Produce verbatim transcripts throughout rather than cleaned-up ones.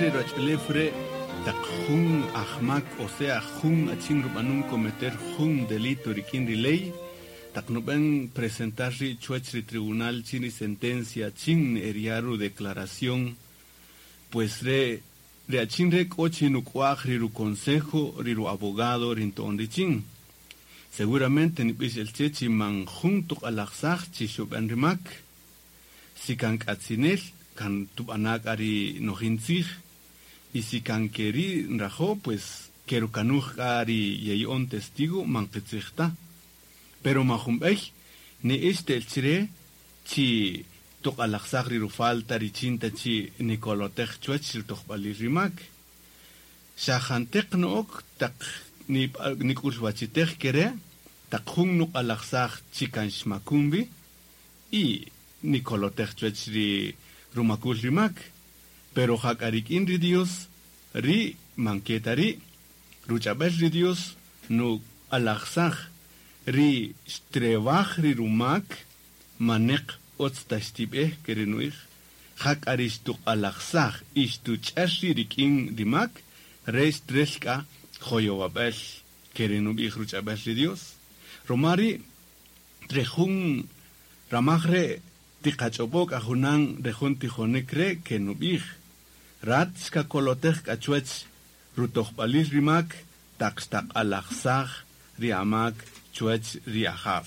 chre rachulefre tak jun ahmak, o sea, jun achin rubanun cometer jun delito rikin ley, tak no ven presentar ri chuachri tribunal chini sentencia chin eriaru declaración, pues re re achin re coche no cuaj riru consejo riru abogado rinton chin. Seguramente ni pis el chechi man junto alaxach chi shuban rimak, si kan katsinel kan tubanak ari nohintzig, y si kan keri rajo, pues quiero kanuj ari yeyon testigo man kitzigta. Pero majumbej ni este el chire chi tok alaxach riru falta richinta chi nikolotech chuach tok bali rimak. Shahantek nook tak ni nikulwachitech kere tak jung nuk alaxach chikan shmakumbi y nikolotech chuach ri rumakul rimak. Pero hakarik inri Dios ri manketari ruchabel ri Dios nu alaxach ri strevach ri rumak manek otstastibeh kerenuich hak aristu alaxach istu chashi rikin rimak re strelka joyobabel kerenubich ruchabel ri Dios romari rejun ramagre tikachobok ajunan rejun tijonekre kenubich rat ska kolotech kachuech rutochbalis rimak takstak alaxach riamak chuech riahaf.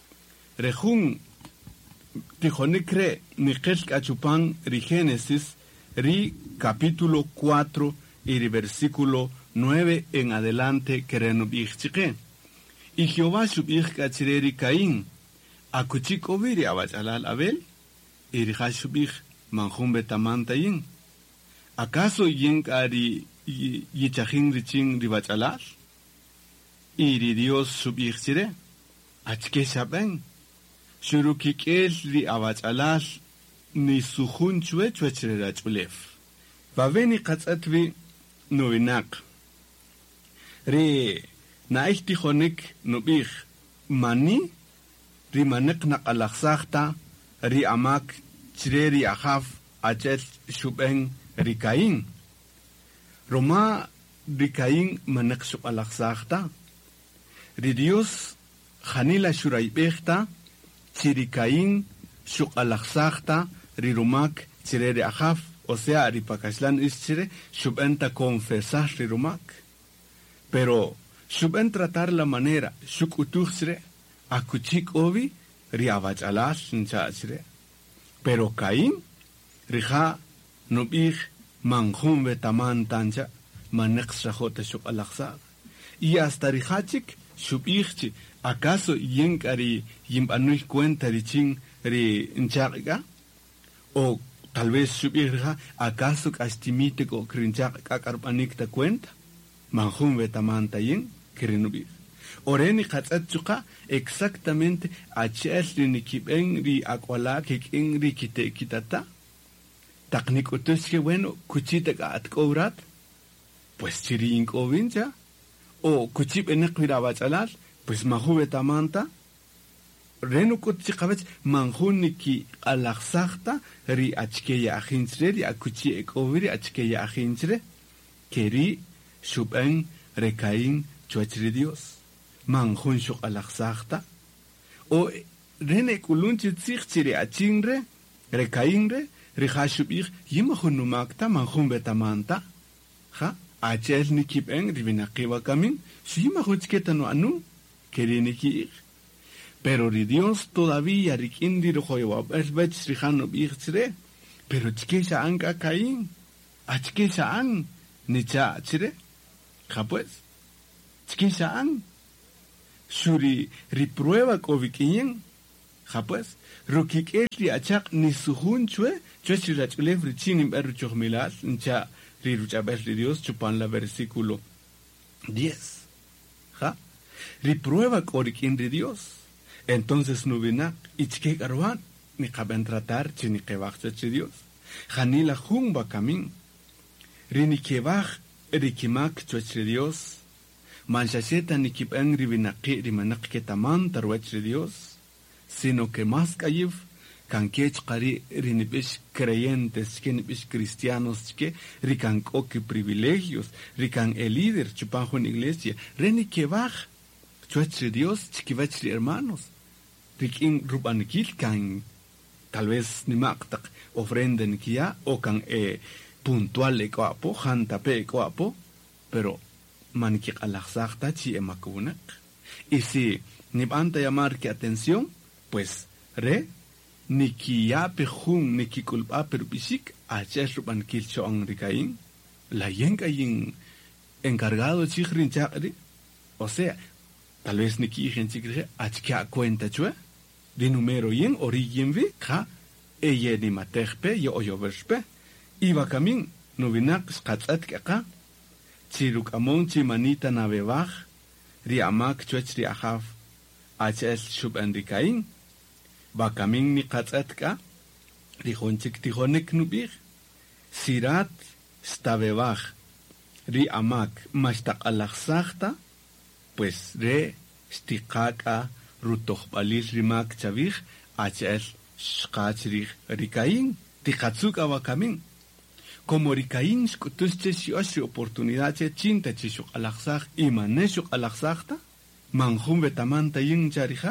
Rejun tijonikre nikel kachupan ri Génesis ri capítulo cuatro y ri versículo nueve en adelante kerenubich chique. Y Jehová subich kachireri Caín akuchik oviri abachalal Abel y ri hashubich manjun betamantayin. ¿Acaso yenkari yichajin richin ribachalal? Y ri Dios subichire, achke saben, shurukikel ri abachalal ni suhun chue chuechre rachulef. Vaveni katzatvi novinak. Ri naich tijonik nubich mani, ri manek na alaxachta, ri amak chire ri ahaf achet shuben ri Caín. Roma ri Caín manek sub alaxachta. Ri Dios janila shuraibechta, chiri Caín shuk alaxachta, ri rumak chire ri ahaf, o sea, ri pakashlan is chire, shubenta confesar ri rumak. Pero shuben tratar la manera, shuk utuchre, akuchik ovi, ri abachalash ncha chire. Pero Caín, rija nubich manjun betaman tancha, manek shajota shuk alaxach. Y hasta rijachik, Shubich, ¿acaso yenkari yimbanuich cuenta richin ri nchaga? O tal vez shubirja, ¿acaso castimite ko krinchaga karpanikta cuenta? Manjun betamanta yen, krinubir. Oreni katsachuka exactamente achel ni kiben ri akwala kikin ri kite kitata. Taknikutus que bueno, kuchita ka atkourat, pues chiri inkovincha. O kuchip enek virabachalal, pues mahube tamanta. Renu kuchikabach manjuniki alaxachta, ri achkeya ahinchre, ri akuchi ekoviri achkeya ahinchre, keri shuben rekain chuachri Dios. Manjun shuk alaxachta. O rene kulunchi tsichiri achinre, rekainre, ri hashubich yimahunumakta manjun betamanta. Ha? Achel ni kipen rivinakiwa kamin, shima huchketa no anu, kereniki. Pero ri Dios todavía rikindi rojoywa, es bech rijano bichre, pero chkesha anka Caín, achkesha an, nicha achre, ja pues, chkesha an, shuri riprueba kovikinyen, ja pues, rukiketli achak ni suhun chue, chuechi rachulev richinim erruchohmilas, ncha, Riruchabes de Dios chupan la versículo diez. ¿Ja? Riprueba coriquín de Dios. Entonces no vina, ichke garwan, ni caben tratar, chini kebach de Dios. Janila jumba camin. Rini kebach, rikimak de Dios. Manchacheta ni kipen rivinaki rimanak ketaman tarwech de Dios. Sino que más kayiv, Kanquech qari rinipish creyentes, que nipish cristianos, que rican oque privilegios, rican el líder, chupanjo en iglesia, reni que baj, chuachri Dios, chiquivachri hermanos, rikin rubanikil kan, tal vez ni maktak ofrenden kia, o kan eh, puntual e coapo, jantape e coapo, pero manikik alaxakta chi emakunak. Y si nibanta llamar que atención, pues re, ni ki ya pejun, ni ki culpa pero pisik, aches ruban kilcho ang rikain, la yenka yin encargado chikrin chakri, o sea, tal vez ni ki yin chikri, achka cuenta chue, di numero yin, ori yin vi, ka, eye ni matejpe, yo oyo verspe, iba kamin, nubinak skatzat ka, chiruk amon chi manita na bebaj, ri amak chuech ri ahaf, aches shub ang rikain, Bakamin ni katzatka, rihonchik tihonek nubir, sirat stabebaj, ri amak mashtak alaxakta, pues re stikaka rutohbalis rimak chavij, achel shkachrij rikain, tikatsuka bakamin. Como rikain skutusche shioshi oportunidad che chinta chishuk alaxak, imaneshuk alaxakta, manjum betamanta yin charija,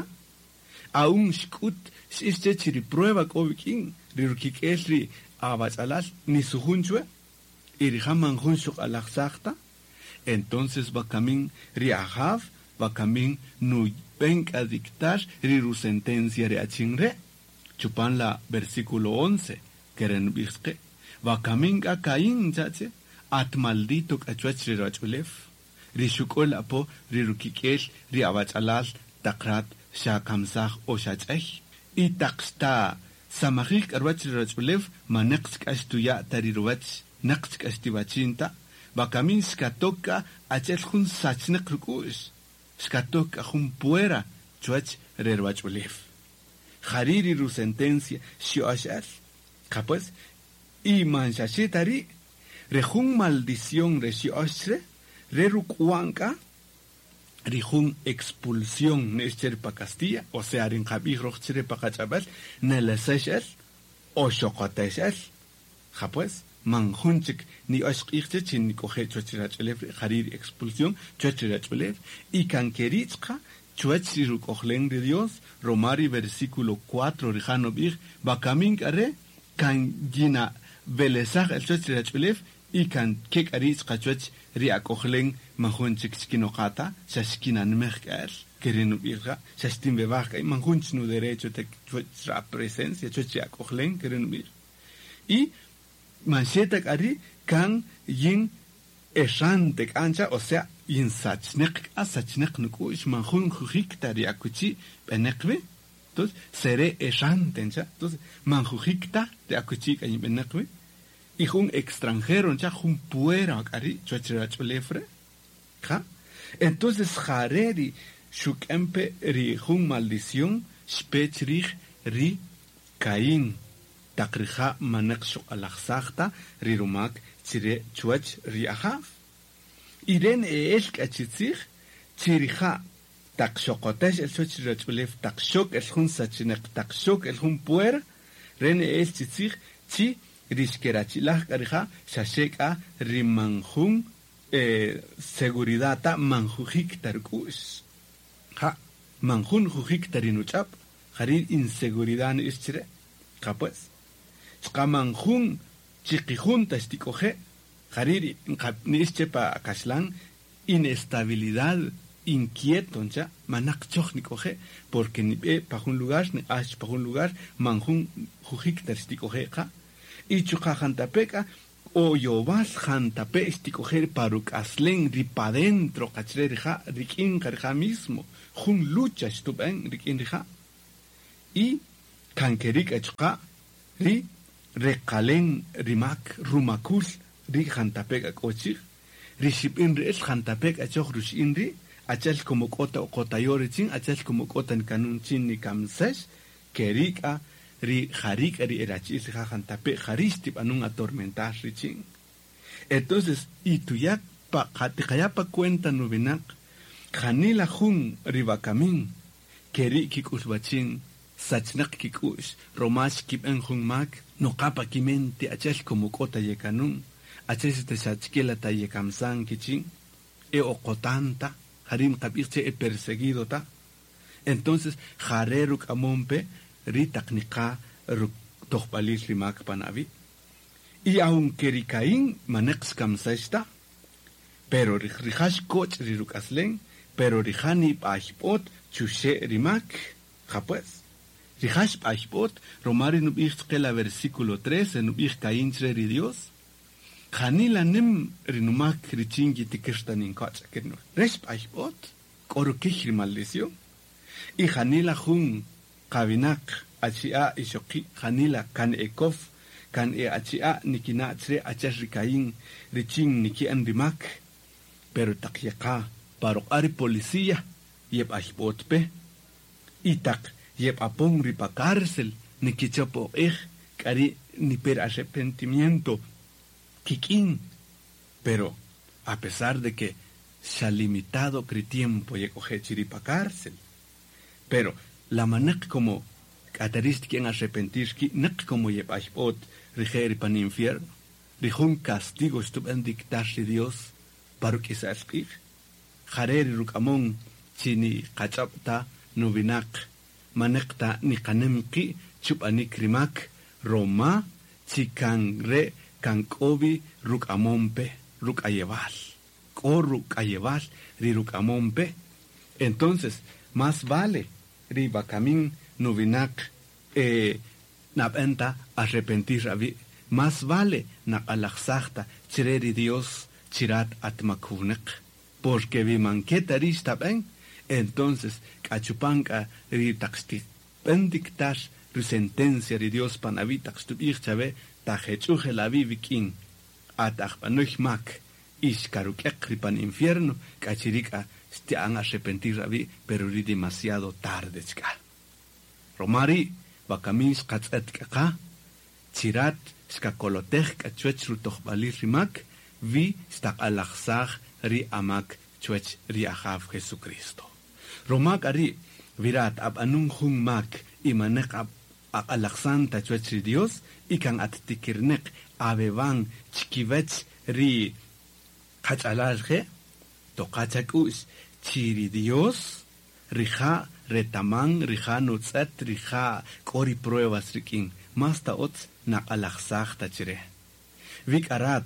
aún shkut shiste chiri prueba kovikin rirukik esri abachalal ni sujunchue irijaman junshuk alaxakta entonces bakamin riahav bakamin nu penka dictar riru sentencia reachinre chupan la versículo once keren bixke bakamin ka kain chache at maldito kachuach rirachulef rishukol apo rirukik es ri abachalal takrat shakamsach o shachech i taksta samahik arwach rachulev manex kastuya tarirwach nex kastivachinta bakamin skatoka achel hun sachnek rukus skatoka hun puera chuach rerwachulev hariri ru sentencia shioashar kapos i manshashitari rejun maldición re shioashre rerukuanka Rijun expulsión nescher pa Castilla, o sea, rin Javi rochre pa Cachabal, neleseshel, o shokoteshel. Ja pues, manjunchik ni oshkichte chin ni coge chochirachelev, jarir expulsión, chochirachelev, y canqueritzka, chuachiru cochlen de Dios, Romari versículo cuatro, rijano bir, bakamin are, can gina velesach el chochirachelev, y can kek aritzka chuach, ria cochlen, manjunchik skinokata, shashkinan merkel, querenu birga, shastin bebaja, y manjunch no derecho te chucha presencia, chucha cochlen, querenu bir. Y mancheta ari kan yin esante ancha, o sea, yin sachnek, a sachnek nukush, manjun jujikta riakuchi, benekwe, entonces, seré esante, entonces, manjujikta riakuchi, y benekwe, y un extranjero, ya un puera, ari, chuachirachulefre, ¿ja? Entonces, jareri, shukempe, ri, un maldición, spechrich, ri, caín, takrija, manexo, alaxachta, rirumak, chire, chuach, riahaf. Iren el kachitzich, chirija, takshokotesh, el chuachirachulef, takshok, el hun sachinek, takshok, el hun puera, ren el chitzich, chi, Rishkerachilach karija, shasheka, rimanjun, eh, seguridata, manjujik tarkus. Ha, manjun jujik tarinuchap, harir inseguridad ischre, ha pues. Ska manjun, chiquijun tastikoje, harir nischepa kashlan, inestabilidad, inquieto, ya, manak chochnikoje, porque ni pe pa un lugar, ni ach pa un lugar, manjun jujik tastikoje, ha. Y chukajantapeka, o yobas jantape estikojer paruk aslen ripa dentro, cachre rija, rikin carja mismo, jun lucha estupen, rikin rija. Y canqueric echuka, ri, recalen rimak, rumakus, ri jantapeka cochir, rishipin res jantapeka echoch rushinri, achel como cota o cota yorichin, achel como cota en canunchin ni camses, kerika, ri jarik ri erachis jajantape jaristip anun atormentar richin. Entonces, y tu ya pa pa cuenta nubinak, janila jun ribacamin, keri kikusbachin, sachnak kikush romash kip en hunmak no kapa kimenti achel como kota yekanun achel te sachkela ta yekamsan kichin e okotanta harim kabirche e perseguido ta entonces jareruk amompe ritaknika ruk tohbalis rimak panavi y aunque rikain manex kamsesta pero rihash coach riruk aslen pero rihani pashpot chushe rimak japes rihash pashpot romari nubich la versículo trece nubich kainchre ri Dios Hanila nim rinumak richingi tikirtanin coach kirno resh pashpot korukih maldición y hanila hun kabinak achia ishoki hanila kan ekof kan e achia nikina tre achasrikain richin niki andimak pero takyaka paro ari policía yep ashbotpe itak yep apong ripa cárcel niki chapo eh kari ni per arrepentimiento kikin pero a pesar de que se ha limitado cri tiempo y coge chiripa cárcel pero la manek como característica en arrepentirski nek como yep ashbot riger pan infierno rijun castigo estupen dictar de Dios para que se escribe jarer rukamon chini kachapta nubinak manekta ni kanemki chupani krimak roma chikangre kankobi rukamompe rukayeval ko rukayeval ri rukamompe entonces más vale riba kamin nubinak eh napenta arrepentir avi más vale na alaxachta chireri Dios chirat atmakunek porque vi manqueta rista ben entonces cachupanca ritaxti bendictas ri sentencia de Dios panavitax tu irchabe ta hechuge la vivikin atach panochmak is karukek pan infierno cachirica ste an arrepentir avi pero ri demasiado tarde chka romari bakamis katzatka chirat skakolotech kachuech rutochbalirimak vi stak alaxach ri amak chuech ri ahav Jesucristo romak ari virat ab anung hung mak imanek ab alaxanta chuech ri Dios ikan attikirnek abeban chikivech ri kachalarje tokachakus chiri Dios rija retaman rija nutzat rija kori pruebas rikin masta ots na alaxach tachire vikarat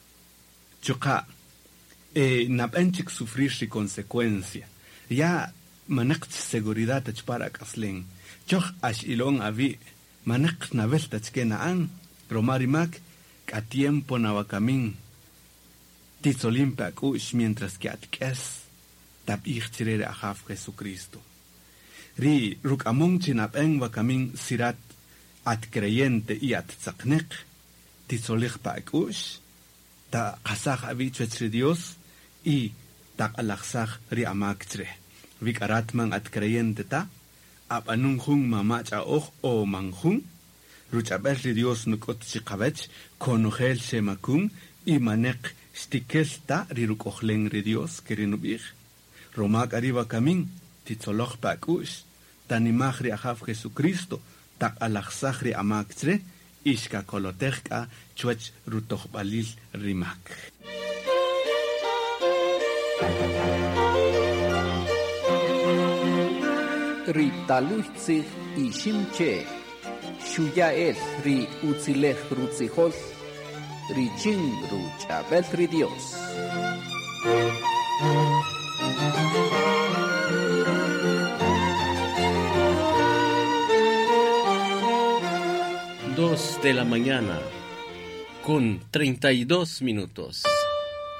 choka eh napenchik sufrir si consecuencia ya manak seguridad tachpara kaslen choch ash ilon avi manak navel tachkena an romarimak a tiempo navakamin tizolimpa kush mientras que atkes tab ichtirere ahaf Jesucristo ri rukamon chinapeng vakamin sirat at creyente y at tzaknek tizolich pa kush ta qasach avichre Dios y ta alaxach ri amaktre vikaratman at creyente ta ab anung hung mamacha och o manjung ruchabel Dios nukot chikabech konogel semakun y manek stikelta rirukochlen ri Dios kerinubich romak arriba kamin titzoloch pakush tanimach ri ahaf Jesucristo tak alaxach ri amaktre ishka kolotechka chuech rutoch balil rimak ri taluchzich ishimche shuya el ri utzilech rutzihol ri chin ruchabel ri Dios Dos de la mañana con treinta y dos minutos.